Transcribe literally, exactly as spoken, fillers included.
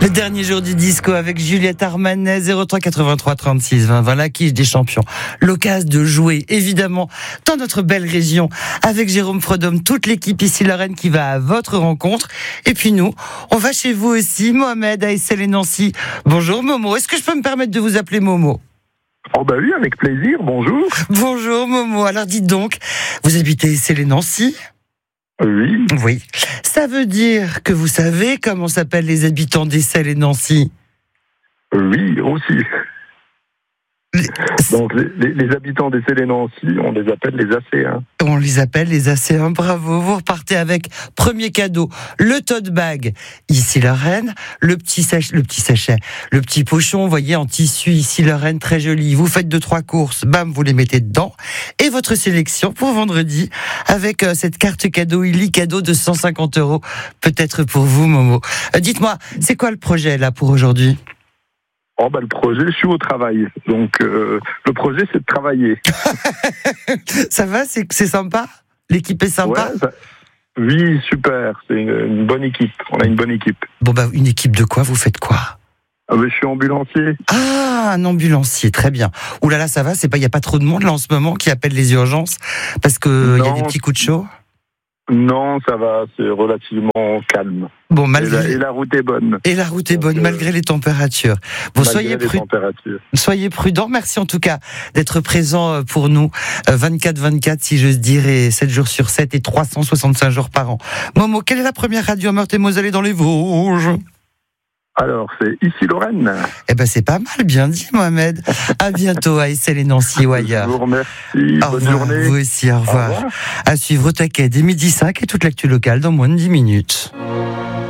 Le dernier jour du disco avec Juliette Armanet, zéro trois quatre-vingt-trois trente-six vingt. Voilà qui des champions. L'occasion de jouer, évidemment, dans notre belle région, avec Jérôme Frodhomme, toute l'équipe ici, Lorraine, qui va à votre rencontre. Et puis nous, on va chez vous aussi, Mohamed, à Essel et Nancy. Bonjour Momo, est-ce que je peux me permettre de vous appeler Momo ? Oh bah oui, avec plaisir, bonjour. Bonjour Momo, alors dites donc, vous habitez Essel et Nancy ? Oui. Oui. Ça veut dire que vous savez comment s'appellent les habitants d'Essel et Nancy ? Oui, aussi. Les... Donc les, les, les habitants d'Essel et Nancy, on les appelle les Acéens. On les appelle les Acéens, bravo. Vous repartez avec premier cadeau, le tote bag, ici Lorraine, le petit sachet, le petit sachet, le petit pochon, vous voyez, en tissu, ici Lorraine, très joli. Vous faites deux, trois courses, bam, vous les mettez dedans. Et votre sélection pour vendredi, avec euh, cette carte cadeau, Illy cadeau de cent cinquante euros, peut-être pour vous, Momo. Euh, dites-moi, c'est quoi le projet, là, pour aujourd'hui ? Oh bah le projet, je suis au travail. Donc euh, le projet, c'est de travailler. Ça va, c'est, c'est sympa ? L'équipe est sympa ? Ouais, ça... Oui, super. C'est une, une bonne équipe. On a une bonne équipe. Bon bah, une équipe de quoi ? Vous faites quoi ? Ah bah, je suis ambulancier. Ah, un ambulancier, très bien. Ouh là là, ça va, c'est pas, il y a pas trop de monde là en ce moment qui appelle les urgences parce que il y a des petits coups de chaud. Non, ça va, c'est relativement calme. Bon, malgré et, la, et la route est bonne. Et la route est Donc, bonne euh, malgré les températures. Bon, soyez les pru... températures. soyez prudents. Merci en tout cas d'être présent pour nous. vingt-quatre vingt-quatre, si j'ose dire, et sept jours sur sept et trois cent soixante-cinq jours par an. Momo, quelle est la première radio à Meurthe-et-Moselle dans les Vosges ? Alors, c'est ici Lorraine. Eh ben, c'est pas mal, bien dit, Mohamed. À bientôt à Essel et Nancy ou ailleurs. Je vous remercie. Au Bonne revoir, journée. vous aussi, au revoir. Au revoir. À suivre au taquet dès midi cinq et toute l'actu locale dans moins de dix minutes.